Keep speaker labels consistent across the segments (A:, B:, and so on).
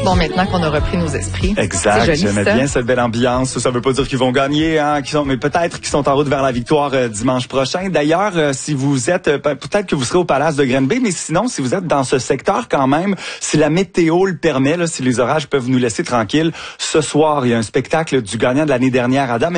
A: Bon, maintenant qu'on a repris nos esprits.
B: Exact. J'aimais bien cette belle ambiance. Ça veut pas dire qu'ils vont gagner, hein, mais peut-être qu'ils sont en route vers la victoire dimanche prochain. D'ailleurs, si vous êtes, peut-être que vous serez au Palace de Granby, mais sinon, si vous êtes dans ce secteur quand même, si la météo le permet, là, si les orages peuvent nous laisser tranquilles, ce soir, il y a un spectacle du gagnant de l'année dernière, Adam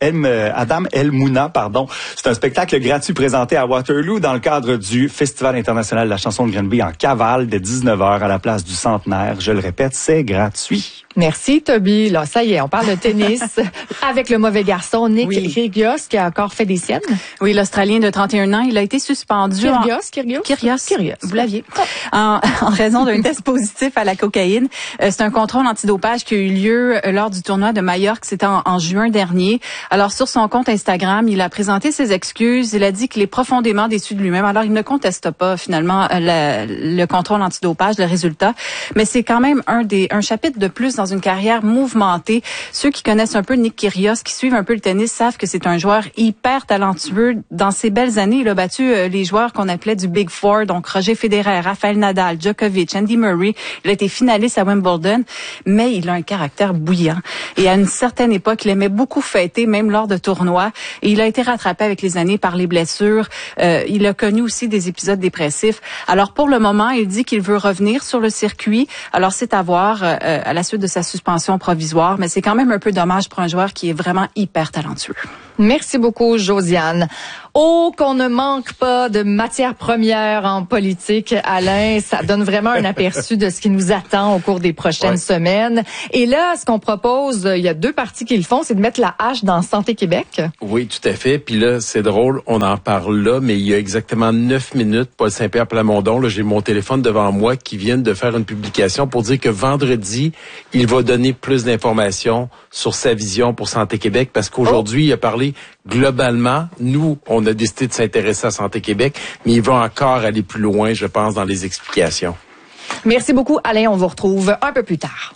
B: El Mouna, pardon. C'est un spectacle gratuit présenté à Waterloo dans le cadre du Festival international de la chanson de Granby en cavale dès 19h à la place du Centenaire. Je le répète, c'est gratuit.
A: Merci, Toby. Là, ça y est, on parle de tennis avec le mauvais garçon Nick Kyrgios qui a encore fait des siennes.
C: Oui, l'Australien de 31 ans, il a été suspendu.
A: Kyrgios.
C: Vous l'aviez. En raison d'un test positif à la cocaïne. C'est un contrôle antidopage qui a eu lieu lors du tournoi de Majorque. C'était en juin dernier. Alors, sur son compte Instagram, il a présenté ses excuses. Il a dit qu'il est profondément déçu de lui-même. Alors, il ne conteste pas, finalement, le contrôle antidopage, le résultat. Mais c'est quand même un chapitre de plus dans une carrière mouvementée. Ceux qui connaissent un peu Nick Kyrgios, qui suivent un peu le tennis, savent que c'est un joueur hyper talentueux. Dans ses belles années, il a battu les joueurs qu'on appelait du Big Four, donc Roger Federer, Rafael Nadal, Djokovic, Andy Murray. Il a été finaliste à Wimbledon, mais il a un caractère bouillant. Et à une certaine époque, il aimait beaucoup fêter, même lors de tournois. Et il a été rattrapé avec les années par les blessures. Il a connu aussi des épisodes dépressifs. Alors pour le moment, il dit qu'il veut revenir sur le circuit. Alors c'est à voir à la suite de sa suspension provisoire, mais c'est quand même un peu dommage pour un joueur qui est vraiment hyper talentueux.
A: Merci beaucoup, Josiane. Oh, qu'on ne manque pas de matières premières en politique, Alain. Ça donne vraiment un aperçu de ce qui nous attend au cours des prochaines semaines. Et là, ce qu'on propose, il y a deux partis qui le font, c'est de mettre la hache dans Santé Québec.
D: Oui, tout à fait. Puis là, c'est drôle, on en parle là, mais il y a exactement 9 minutes, Paul Saint-Pierre Plamondon, là, j'ai mon téléphone devant moi, qui viennent de faire une publication pour dire que vendredi, il va donner plus d'informations sur sa vision pour Santé Québec, parce qu'aujourd'hui, il a parlé globalement. Nous, on a décidé de s'intéresser à Santé Québec, mais il va encore aller plus loin, je pense, dans les explications.
A: Merci beaucoup, Alain. On vous retrouve un peu plus tard.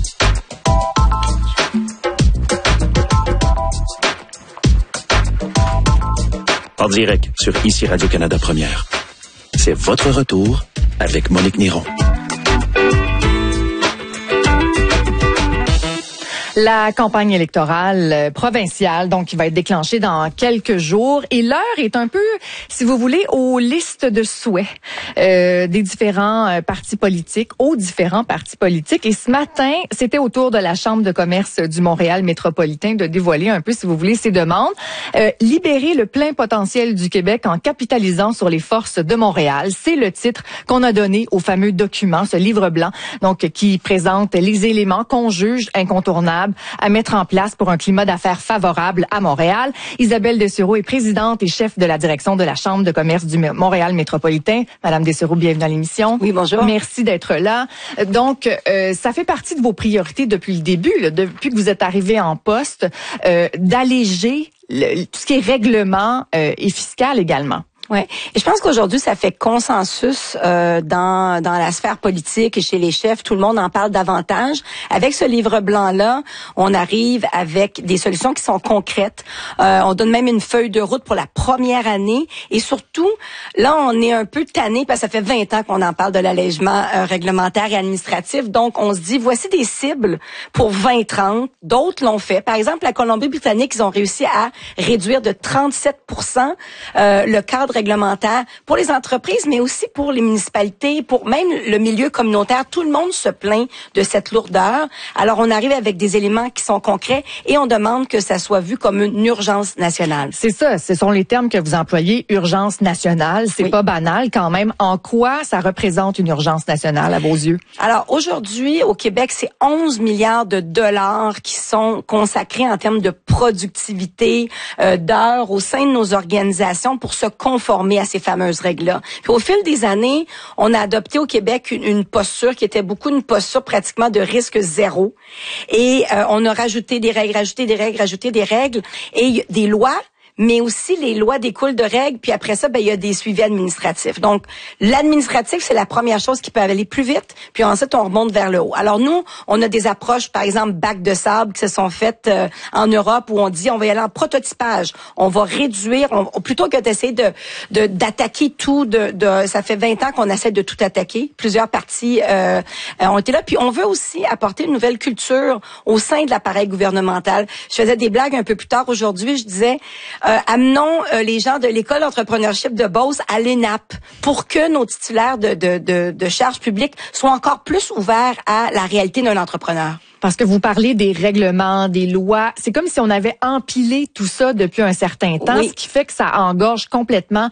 E: En direct sur ici Radio-Canada Première. C'est votre retour avec Monique Néron.
A: La campagne électorale provinciale, donc, qui va être déclenchée dans quelques jours. Et l'heure est un peu, si vous voulez, aux listes de souhaits des différents partis politiques, Et ce matin, c'était au tour de la Chambre de commerce du Montréal métropolitain de dévoiler un peu, si vous voulez, ses demandes. Libérer le plein potentiel du Québec en capitalisant sur les forces de Montréal. C'est le titre qu'on a donné au fameux document, ce livre blanc, donc, qui présente les éléments qu'on juge incontournables à mettre en place pour un climat d'affaires favorable à Montréal. Isabelle Dessureau est présidente et chef de la direction de la Chambre de commerce du Montréal métropolitain. Madame Dessureau, bienvenue à l'émission.
F: Oui, bonjour.
A: Merci d'être là. Donc, ça fait partie de vos priorités depuis le début, là, depuis que vous êtes arrivé en poste, d'alléger tout ce qui est règlement et fiscal également.
F: Ouais. Et je pense qu'aujourd'hui, ça fait consensus dans la sphère politique et chez les chefs. Tout le monde en parle davantage. Avec ce livre blanc-là, on arrive avec des solutions qui sont concrètes. On donne même une feuille de route pour la première année. Et surtout, là, on est un peu tanné parce que ça fait 20 ans qu'on en parle de l'allègement réglementaire et administratif. Donc, on se dit, voici des cibles pour 2030. D'autres l'ont fait. Par exemple, la Colombie-Britannique, ils ont réussi à réduire de 37% le cadre réglementaire pour les entreprises, mais aussi pour les municipalités, pour même le milieu communautaire. Tout le monde se plaint de cette lourdeur. Alors, on arrive avec des éléments qui sont concrets et on demande que ça soit vu comme une urgence nationale.
A: C'est ça, ce sont les termes que vous employez, urgence nationale. C'est pas banal quand même. En quoi ça représente une urgence nationale à vos yeux?
F: Alors, aujourd'hui, au Québec, c'est 11 milliards de dollars qui sont consacrés en termes de productivité, d'heures au sein de nos organisations pour se conformer à ces fameuses règles-là. Puis au fil des années, on a adopté au Québec une posture qui était beaucoup une posture pratiquement de risque zéro. Et on a rajouté des règles, rajouté des règles et des lois, mais aussi les lois découlent de règles, puis après ça, il y a des suivis administratifs. Donc, l'administratif, c'est la première chose qui peut aller plus vite, puis ensuite, on remonte vers le haut. Alors, nous, on a des approches, par exemple, bacs de sable qui se sont faites en Europe, où on dit, on va y aller en prototypage. On va réduire, plutôt que d'essayer d'attaquer tout, ça fait 20 ans qu'on essaie de tout attaquer. Plusieurs partis ont été là. Puis on veut aussi apporter une nouvelle culture au sein de l'appareil gouvernemental. Je faisais des blagues un peu plus tard aujourd'hui. Je disais, amenons les gens de l'école d'entrepreneurship de Beauce à l'ENAP pour que nos titulaires de charges publiques soient encore plus ouverts à la réalité d'un entrepreneur.
A: Parce que vous parlez des règlements, des lois. C'est comme si on avait empilé tout ça depuis un certain temps,
F: oui.
A: Ce qui fait que ça engorge complètement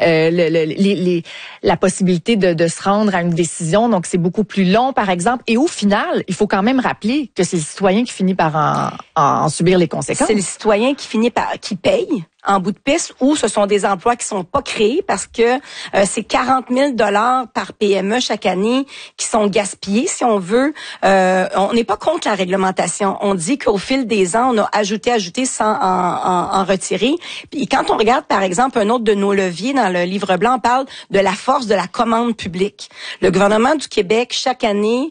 A: la possibilité de se rendre à une décision. Donc, c'est beaucoup plus long, par exemple. Et au final, il faut quand même rappeler que c'est le citoyen qui finit par en subir les conséquences.
F: C'est le citoyen qui paye en bout de piste, ou ce sont des emplois qui sont pas créés parce que c'est 40 000 $ par PME chaque année qui sont gaspillés, si on veut. On n'est pas contre la réglementation. On dit qu'au fil des ans, on a ajouté sans en retirer. Puis quand on regarde, par exemple, un autre de nos leviers dans le livre blanc, on parle de la force de la commande publique. Le gouvernement du Québec, chaque année,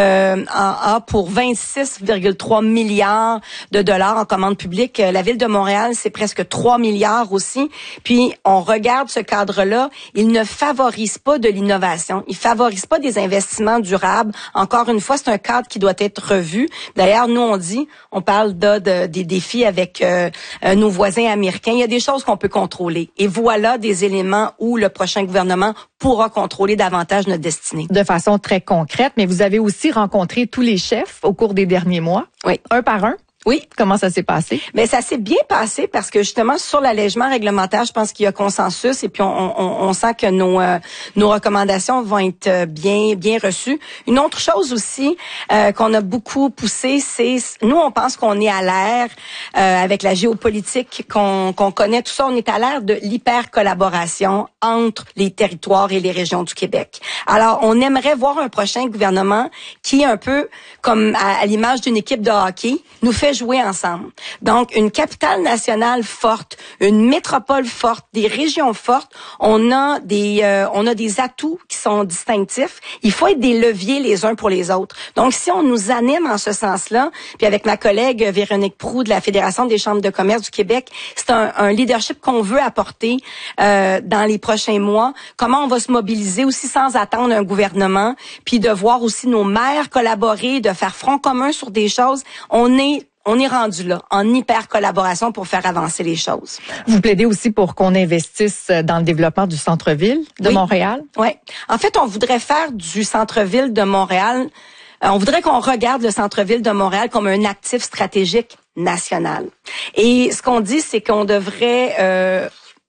F: a pour 26,3 milliards de dollars en commande publique. La Ville de Montréal, c'est presque 3 milliards aussi. Puis, on regarde ce cadre-là, il ne favorise pas de l'innovation. Il favorise pas des investissements durables. Encore une fois, c'est un cadre qui doit être revu. D'ailleurs, nous, on parle des défis avec nos voisins américains. Il y a des choses qu'on peut contrôler. Et voilà des éléments où le prochain gouvernement pourra contrôler davantage notre destinée.
A: De façon très concrète, mais vous avez aussi rencontré tous les chefs au cours des derniers mois.
F: Oui.
A: Un par un.
F: Oui.
A: Comment ça s'est passé?
F: Mais ça s'est bien passé parce que justement sur l'allègement réglementaire, je pense qu'il y a consensus et puis on sent que nos recommandations vont être bien reçues. Une autre chose aussi qu'on a beaucoup poussé, c'est nous on pense qu'on est à l'ère avec la géopolitique qu'on connaît tout ça, on est à l'ère de l'hyper-collaboration entre les territoires et les régions du Québec. Alors on aimerait voir un prochain gouvernement qui un peu comme à l'image d'une équipe de hockey nous fait jouer ensemble. Donc, une capitale nationale forte, une métropole forte, des régions fortes, on a des atouts qui sont distinctifs. Il faut être des leviers les uns pour les autres. Donc, si on nous anime en ce sens-là, puis avec ma collègue Véronique Proulx de la Fédération des chambres de commerce du Québec, c'est un leadership qu'on veut apporter dans les prochains mois. Comment on va se mobiliser aussi sans attendre un gouvernement, puis de voir aussi nos maires collaborer, de faire front commun sur des choses. On est rendu là, en hyper-collaboration pour faire avancer les choses.
A: Vous plaidez aussi pour qu'on investisse dans le développement du centre-ville de Montréal?
F: Oui. En fait, on voudrait faire du centre-ville de Montréal, on voudrait qu'on regarde le centre-ville de Montréal comme un actif stratégique national. Et ce qu'on dit, c'est qu'on devrait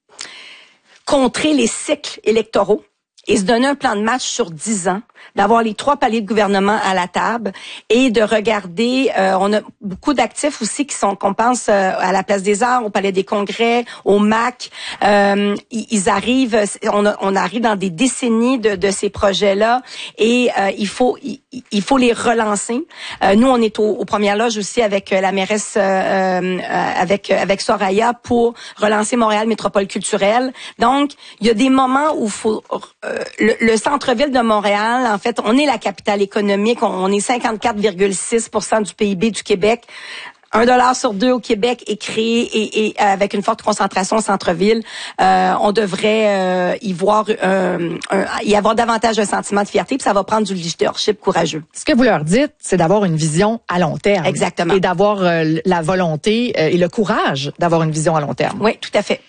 F: contrer les cycles électoraux et se donner un plan de match sur 10 ans, d'avoir les 3 paliers de gouvernement à la table et de regarder, on a beaucoup d'actifs aussi qu'on pense à la Place des Arts, au Palais des Congrès, au MAC. Ils arrivent, on arrive dans des décennies de ces projets-là et il faut les relancer. Nous, on est aux premières loges aussi avec la mairesse, avec Soraya pour relancer Montréal Métropole culturelle. Donc, il y a des moments où faut le centre-ville de Montréal, en fait, on est la capitale économique, on est 54,6% du PIB du Québec. $1 sur 2 au Québec est créé et avec une forte concentration au centre-ville, on devrait y avoir davantage un sentiment de fierté, puis ça va prendre du leadership courageux.
A: Ce que vous leur dites, c'est d'avoir une vision à long terme.
F: Exactement.
A: Et d'avoir la volonté et le courage d'avoir une vision à long terme.
F: Oui, tout à fait.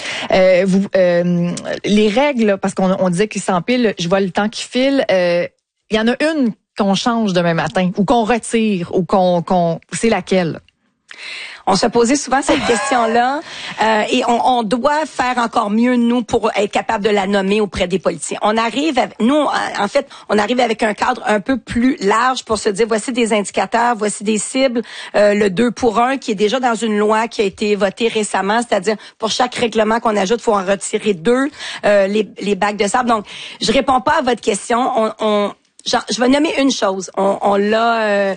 A: Les règles, parce qu'on disait qu'ils s'empilent, je vois le temps qui file, il y en a une qu'on change demain matin, ou qu'on retire, ou c'est laquelle?
F: On se posait souvent cette question-là et on doit faire encore mieux, nous, pour être capable de la nommer auprès des politiciens. On arrive avec un cadre un peu plus large pour se dire, voici des indicateurs, voici des cibles, le 2 pour 1 qui est déjà dans une loi qui a été votée récemment, c'est-à-dire pour chaque règlement qu'on ajoute, il faut en retirer 2, les bacs de sable. Donc, je réponds pas à votre question. Je vais nommer une chose. On l'a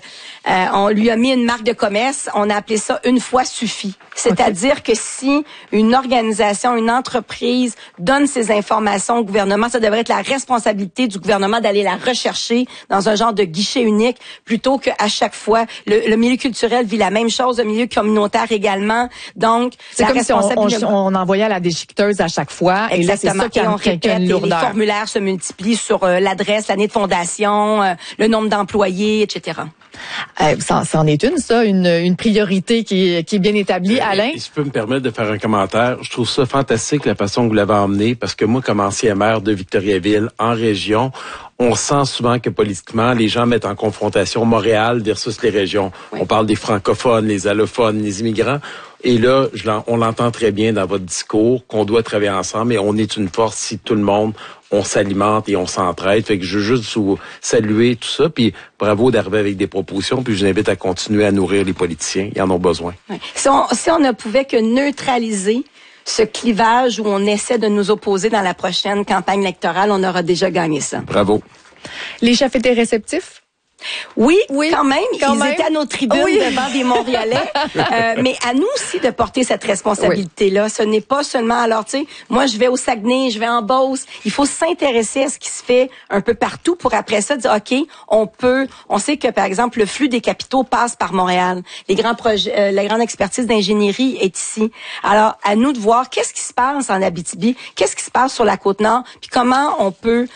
F: On lui a mis une marque de commerce. On a appelé ça « une fois suffit ». C'est-à-dire que si une organisation, une entreprise donne ces informations au gouvernement, ça devrait être la responsabilité du gouvernement d'aller la rechercher dans un genre de guichet unique plutôt qu'à chaque fois. Le milieu culturel vit la même chose, le milieu communautaire également. Donc,
A: c'est comme si on envoyait à la déchiqueteuse à chaque fois.
F: Exactement.
A: Et là, c'est ça qui
F: on répète, les formulaires se multiplient sur l'adresse, l'année de fondation, le nombre d'employés, etc.
A: Ça en est une priorité qui est bien établie. Alain?
D: Si je peux me permettre de faire un commentaire, je trouve ça fantastique la façon que vous l'avez emmené, parce que moi, comme ancien maire de Victoriaville, en région, on sent souvent que politiquement, les gens mettent en confrontation Montréal versus les régions. Oui. On parle des francophones, les allophones, les immigrants. Et là, on l'entend très bien dans votre discours, qu'on doit travailler ensemble et on est une force si tout le monde, on s'alimente et on s'entraide. Fait que je veux juste vous saluer tout ça, puis bravo d'arriver avec des propositions, puis je vous invite à continuer à nourrir les politiciens. Ils en ont besoin.
F: Oui. Si on ne pouvait que neutraliser ce clivage où on essaie de nous opposer dans la prochaine campagne électorale, on aura déjà gagné ça.
D: Bravo.
A: Les chefs étaient réceptifs?
F: Oui, quand même. Ils étaient à nos tribunes devant des Montréalais. Mais à nous aussi de porter cette responsabilité-là. Ce n'est pas seulement, alors tu sais, moi je vais au Saguenay, je vais en Beauce. Il faut s'intéresser à ce qui se fait un peu partout pour après ça dire, OK, on sait que par exemple le flux des capitaux passe par Montréal. Les grands projets, la grande expertise d'ingénierie est ici. Alors à nous de voir qu'est-ce qui se passe en Abitibi, qu'est-ce qui se passe sur la Côte-Nord, puis comment on peut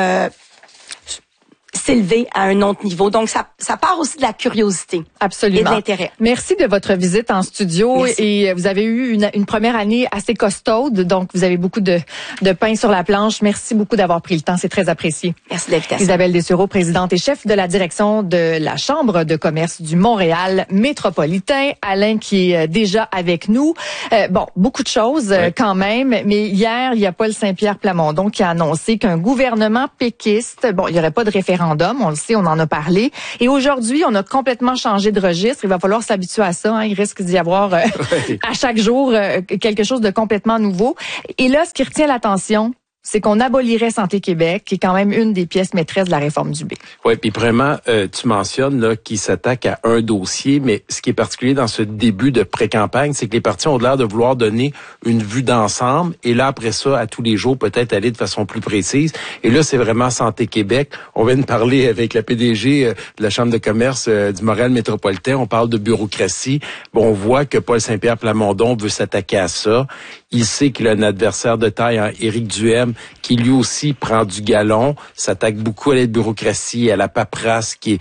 F: s'élever à un autre niveau. Donc, ça part aussi de la curiosité.
A: Absolument.
F: Et de l'intérêt.
A: Merci de votre visite en studio.
F: Merci.
A: Et vous avez eu une première année assez costaude, donc vous avez beaucoup de pain sur la planche. Merci beaucoup d'avoir pris le temps, c'est très apprécié.
F: Merci de l'invitation.
A: Isabelle Dessureau, présidente et chef de la direction de la Chambre de commerce du Montréal métropolitain. Alain qui est déjà avec nous. Beaucoup de choses quand même, mais hier, il y a Paul Saint-Pierre Plamondon qui a annoncé qu'un gouvernement péquiste, il n'y aurait pas de référendum, on le sait, on en a parlé. Et aujourd'hui, on a complètement changé de registre. Il va falloir s'habituer à ça. Il risque d'y avoir à chaque jour quelque chose de complètement nouveau. Et là, ce qui retient l'attention, c'est qu'on abolirait Santé Québec, qui est quand même une des pièces maîtresses de la réforme Dubé.
D: Oui, puis vraiment, tu mentionnes là qu'il s'attaque à un dossier, mais ce qui est particulier dans ce début de pré-campagne, c'est que les partis ont l'air de vouloir donner une vue d'ensemble, et là, après ça, à tous les jours, peut-être aller de façon plus précise. Et là, c'est vraiment Santé Québec. On vient de parler avec la PDG de la Chambre de commerce du Montréal métropolitain. On parle de bureaucratie. On voit que Paul Saint-Pierre Plamondon veut s'attaquer à ça. Il sait qu'il a un adversaire de taille, Éric Duhem, qui lui aussi prend du galon, s'attaque beaucoup à la bureaucratie, à la paperasse qui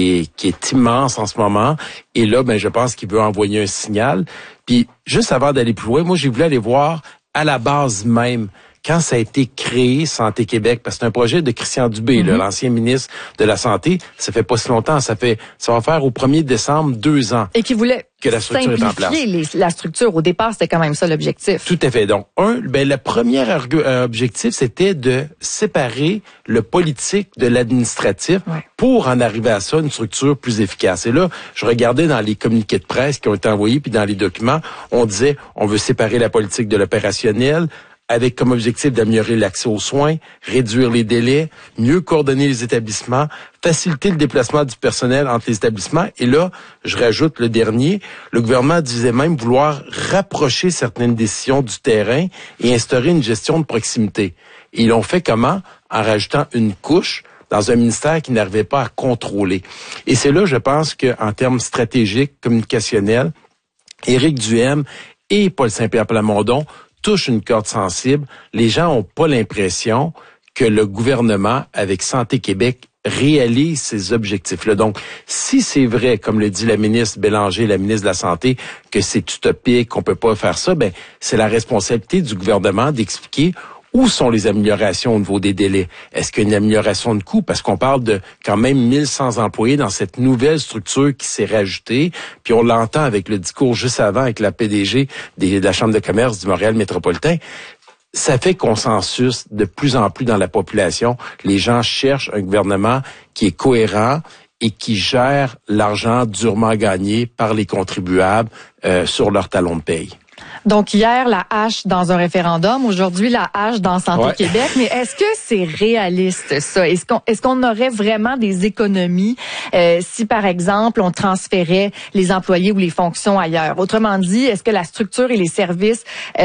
D: est immense en ce moment. Et là, je pense qu'il veut envoyer un signal. Puis, juste avant d'aller plus loin, moi, j'ai voulu aller voir à la base même quand ça a été créé Santé Québec, parce que c'est un projet de Christian Dubé, l'ancien ministre de la Santé. Ça fait pas si longtemps, ça va faire au 1er décembre 2 ans.
A: Et qui voulait
D: que la structure est en place.
A: La structure, au départ, c'était quand même ça l'objectif.
D: Tout à fait. Donc, le premier objectif, c'était de séparer le politique de l'administratif pour en arriver à ça, une structure plus efficace. Et là, je regardais dans les communiqués de presse qui ont été envoyés, puis dans les documents, on disait, on veut séparer la politique de l'opérationnel, avec comme objectif d'améliorer l'accès aux soins, réduire les délais, mieux coordonner les établissements, faciliter le déplacement du personnel entre les établissements. Et là, je rajoute le dernier, le gouvernement disait même vouloir rapprocher certaines décisions du terrain et instaurer une gestion de proximité. Et ils l'ont fait comment? En rajoutant une couche dans un ministère qui n'arrivait pas à contrôler. Et c'est là, je pense, qu'en termes stratégiques, communicationnels, Éric Duhem et Paul Saint-Pierre Plamondon touche une corde sensible. Les gens ont pas l'impression que le gouvernement, avec Santé Québec, réalise ces objectifs-là. Donc, si c'est vrai, comme le dit la ministre Bélanger, la ministre de la Santé, que c'est utopique, qu'on peut pas faire ça, c'est la responsabilité du gouvernement d'expliquer où sont les améliorations au niveau des délais. Est-ce qu'il y a une amélioration de coût? Parce qu'on parle de quand même 1100 employés dans cette nouvelle structure qui s'est rajoutée. Puis on l'entend avec le discours juste avant avec la PDG de la Chambre de commerce du Montréal métropolitain. Ça fait consensus de plus en plus dans la population. Les gens cherchent un gouvernement qui est cohérent et qui gère l'argent durement gagné par les contribuables sur leur talon de paye.
A: Donc hier, la hache dans un référendum, aujourd'hui la hache dans Santé Québec. Mais est-ce que c'est réaliste ça? Est-ce qu'on aurait vraiment des économies si par exemple on transférait les employés ou les fonctions ailleurs? Autrement dit, est-ce que la structure et les services,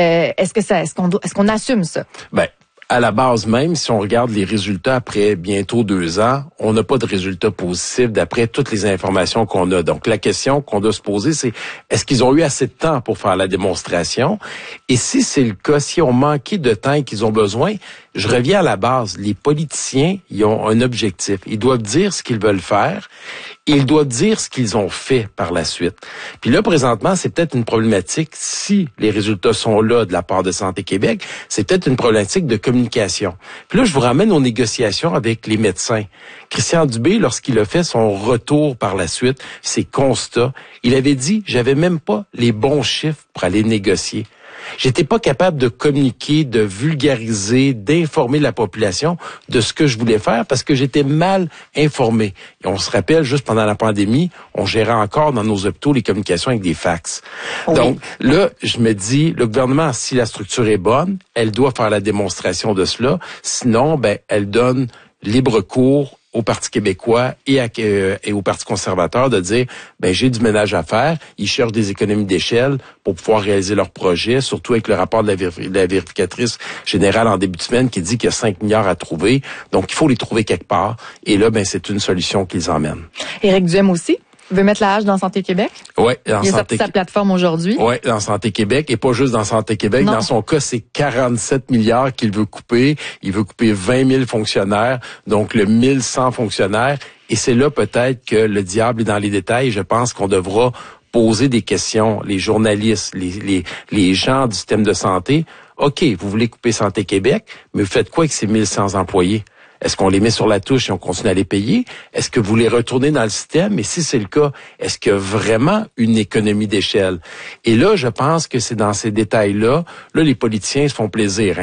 A: est-ce qu'on assume ça?
D: Ben, à la base même, si on regarde les résultats après bientôt 2 ans, on n'a pas de résultats positifs d'après toutes les informations qu'on a. Donc, la question qu'on doit se poser, c'est est-ce qu'ils ont eu assez de temps pour faire la démonstration? Et si c'est le cas, si on manquait de temps et qu'ils ont besoin, je reviens à la base. Les politiciens, ils ont un objectif. Ils doivent dire ce qu'ils veulent faire. Ils doivent dire ce qu'ils ont fait par la suite. Puis là, présentement, c'est peut-être une problématique, si les résultats sont là de la part de Santé Québec, c'est peut-être une problématique de communication. Puis là, je vous ramène aux négociations avec les médecins. Christian Dubé, lorsqu'il a fait son retour par la suite, ses constats, il avait dit, j'avais même pas les bons chiffres pour aller négocier. J'étais pas capable de communiquer, de vulgariser, d'informer la population de ce que je voulais faire parce que j'étais mal informé. Et on se rappelle, juste pendant la pandémie, on gérait encore dans nos hôpitaux les communications avec des fax. Oui. Donc là, je me dis, le gouvernement, si la structure est bonne, elle doit faire la démonstration de cela. Sinon, elle donne libre cours au Parti québécois et au Parti conservateur de dire, j'ai du ménage à faire. Ils cherchent des économies d'échelle pour pouvoir réaliser leurs projets, surtout avec le rapport de la vérificatrice générale en début de semaine qui dit qu'il y a 5 milliards à trouver. Donc, il faut les trouver quelque part. Et là, c'est une solution qu'ils emmènent.
A: Éric Duhem aussi veut mettre la hache dans Santé Québec?
D: Oui,
A: dans sa plateforme aujourd'hui.
D: Oui, dans Santé Québec. Et pas juste dans Santé Québec. Non. Dans son cas, c'est 47 milliards qu'il veut couper. Il veut couper 20 000 fonctionnaires, donc le 1100 fonctionnaires. Et c'est là peut-être que le diable est dans les détails. Je pense qu'on devra poser des questions, les journalistes, les gens du système de santé. OK, vous voulez couper Santé Québec, mais vous faites quoi avec ces 1100 employés? Est-ce qu'on les met sur la touche et on continue à les payer? Est-ce que vous les retournez dans le système? Et si c'est le cas, est-ce qu'il y a vraiment une économie d'échelle? Et là, je pense que c'est dans ces détails-là, les politiciens se font plaisir.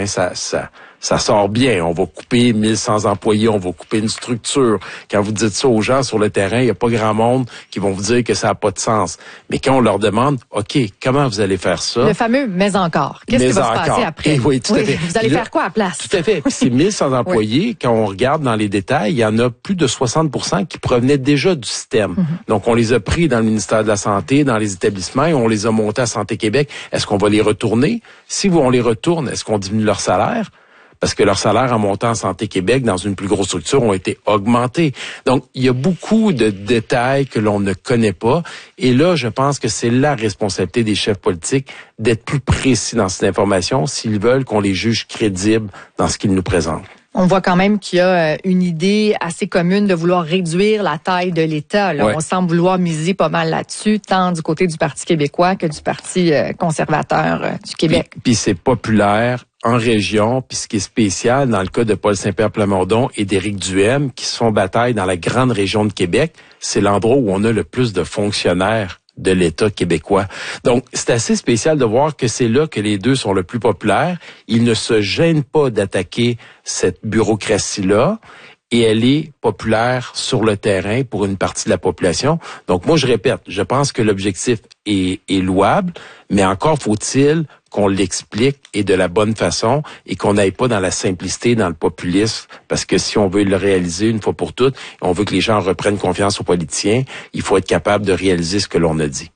D: Ça sort bien. On va couper 1100 employés, on va couper une structure. Quand vous dites ça aux gens sur le terrain, il n'y a pas grand monde qui vont vous dire que ça n'a pas de sens. Mais quand on leur demande, OK, comment vous allez faire ça?
A: Le fameux « mais encore ». Qu'est-ce qui va se passer après?
D: Oui, tout à fait.
A: Vous allez faire quoi à la place?
D: Tout à fait. Puis ces 1100 employés, quand on regarde dans les détails, il y en a plus de 60% qui provenaient déjà du système. Donc, on les a pris dans le ministère de la Santé, dans les établissements, et on les a montés à Santé Québec. Est-ce qu'on va les retourner? Si on les retourne, est-ce qu'on diminue leur salaire? Parce que leurs salaires en montant en Santé Québec dans une plus grosse structure ont été augmentés. Donc, il y a beaucoup de détails que l'on ne connaît pas. Et là, je pense que c'est la responsabilité des chefs politiques d'être plus précis dans cette information s'ils veulent qu'on les juge crédibles dans ce qu'ils nous présentent.
A: On voit quand même qu'il y a une idée assez commune de vouloir réduire la taille de l'État. Là. Ouais. On semble vouloir miser pas mal là-dessus, tant du côté du Parti québécois que du Parti conservateur du Québec.
D: Puis c'est populaire en région, puis ce qui est spécial dans le cas de Paul Saint-Pierre Plamondon et d'Éric Duhem, qui se font bataille dans la grande région de Québec, c'est l'endroit où on a le plus de fonctionnaires de l'État québécois. Donc, c'est assez spécial de voir que c'est là que les deux sont le plus populaires. Ils ne se gênent pas d'attaquer cette bureaucratie-là et elle est populaire sur le terrain pour une partie de la population. Donc, moi, je répète, je pense que l'objectif est louable, mais encore faut-il qu'on l'explique et de la bonne façon et qu'on n'aille pas dans la simplicité, dans le populisme, parce que si on veut le réaliser une fois pour toutes, on veut que les gens reprennent confiance aux politiciens, il faut être capable de réaliser ce que l'on a dit.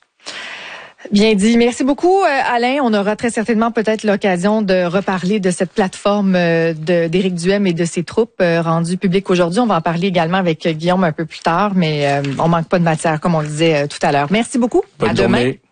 A: Bien dit. Merci beaucoup, Alain. On aura très certainement peut-être l'occasion de reparler de cette plateforme d'Éric Duhem et de ses troupes rendues publiques aujourd'hui. On va en parler également avec Guillaume un peu plus tard, mais on manque pas de matière, comme on le disait tout à l'heure. Merci beaucoup.
D: Bonne
A: à demain.
D: Journée.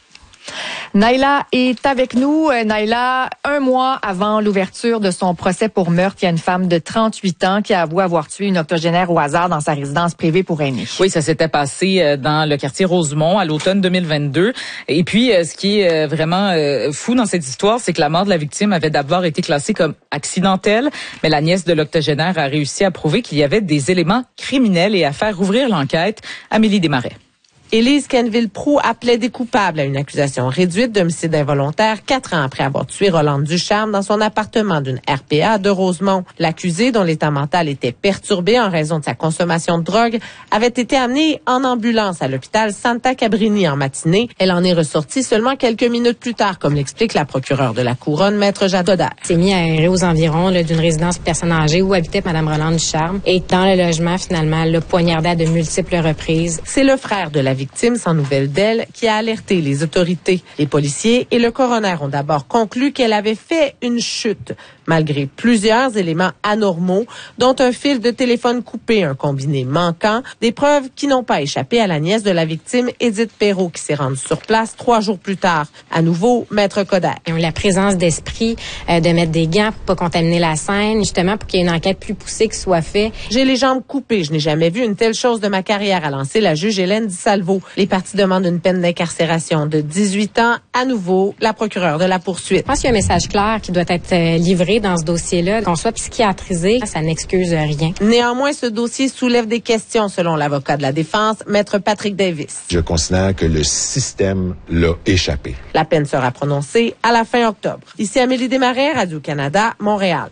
A: Naila est avec nous. Naila, 1 mois avant l'ouverture de son procès pour meurtre, il y a une femme de 38 ans qui a avoué avoir tué une octogénaire au hasard dans sa résidence privée pour aînés.
G: Oui, ça s'était passé dans le quartier Rosemont à l'automne 2022. Et puis, ce qui est vraiment fou dans cette histoire, c'est que la mort de la victime avait d'abord été classée comme accidentelle, mais la nièce de l'octogénaire a réussi à prouver qu'il y avait des éléments criminels et à faire ouvrir l'enquête. Amélie Desmarais.
H: Élise Kenville-Proulx a plaidé coupable à une accusation réduite d'homicide involontaire 4 ans après avoir tué Rolande Ducharme dans son appartement d'une RPA de Rosemont. L'accusé, dont l'état mental était perturbé en raison de sa consommation de drogue, avait été amenée en ambulance à l'hôpital Santa Cabrini en matinée. Elle en est ressortie seulement quelques minutes plus tard, comme l'explique la procureure de la Couronne, Maître Jade Dader.
I: C'est mis à errer aux environs d'une résidence pour personnes âgées où habitait Mme Rolande Ducharme. Et dans le logement, finalement, elle l'a poignardée à de multiples reprises.
H: C'est le frère de la victime, sans nouvelles d'elle, qui a alerté les autorités. Les policiers et le coroner ont d'abord conclu qu'elle avait fait une chute, malgré plusieurs éléments anormaux, dont un fil de téléphone coupé, un combiné manquant, des preuves qui n'ont pas échappé à la nièce de la victime, Édith Perrault, qui s'est rendue sur place 3 jours plus tard. À nouveau, Maître Coderre.
I: Ils ont eu la présence d'esprit de mettre des gants pour pas contaminer la scène, justement pour qu'il y ait une enquête plus poussée qui soit faite.
H: J'ai les jambes coupées. Je n'ai jamais vu une telle chose de ma carrière, a lancé la juge Hélène Di Salvo. Les parties demandent une peine d'incarcération de 18 ans. À nouveau, la procureure de la poursuite.
I: Je pense qu'il y a un message clair qui doit être livré dans ce dossier-là. Qu'on soit psychiatrisé, ça n'excuse rien.
H: Néanmoins, ce dossier soulève des questions, selon l'avocat de la défense, Maître Patrick Davis.
J: Je considère que le système l'a échappé.
H: La peine sera prononcée à la fin octobre. Ici Amélie Desmarais, Radio-Canada, Montréal.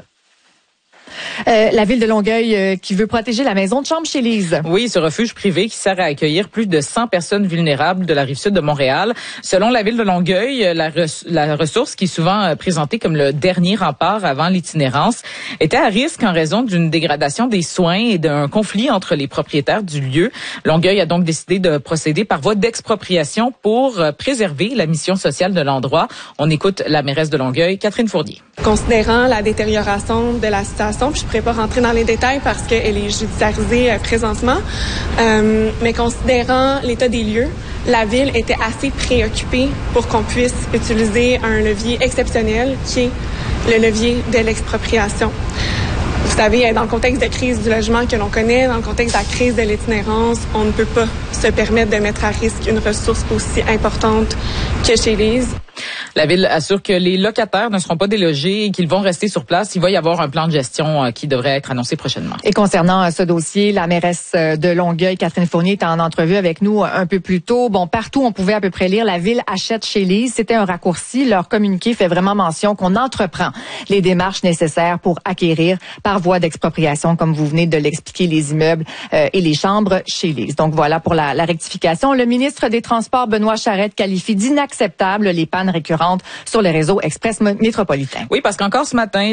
A: La ville de Longueuil qui veut protéger la maison de chambre chez Lise.
G: Oui, ce refuge privé qui sert à accueillir plus de 100 personnes vulnérables de la Rive-Sud de Montréal. Selon la ville de Longueuil, la ressource qui est souvent présentée comme le dernier rempart avant l'itinérance était à risque en raison d'une dégradation des soins et d'un conflit entre les propriétaires du lieu. Longueuil a donc décidé de procéder par voie d'expropriation pour préserver la mission sociale de l'endroit. On écoute la mairesse de Longueuil, Catherine Fournier.
K: Considérant la détérioration de la situation, puis je ne pourrais pas rentrer dans les détails parce qu'elle est judiciarisée présentement, mais considérant l'état des lieux, la Ville était assez préoccupée pour qu'on puisse utiliser un levier exceptionnel qui est le levier de l'expropriation. Vous savez, dans le contexte de crise du logement que l'on connaît, dans le contexte de la crise de l'itinérance, on ne peut pas se permettre de mettre à risque une ressource aussi importante que chez Lise.
G: La Ville assure que les locataires ne seront pas délogés et qu'ils vont rester sur place. Il va y avoir un plan de gestion qui devrait être annoncé prochainement.
A: Et concernant ce dossier, la mairesse de Longueuil, Catherine Fournier, est en entrevue avec nous un peu plus tôt. Bon, partout, on pouvait à peu près lire « La Ville achète chez Lise ». C'était un raccourci. Leur communiqué fait vraiment mention qu'on entreprend les démarches nécessaires pour acquérir par voie d'expropriation, comme vous venez de l'expliquer, les immeubles et les chambres chez Lise. Donc voilà pour la rectification. Le ministre des Transports, Benoît Charette, qualifie d'inacceptable les pannes récurrentes sur les réseaux express métropolitains.
G: Oui, parce qu'encore ce matin,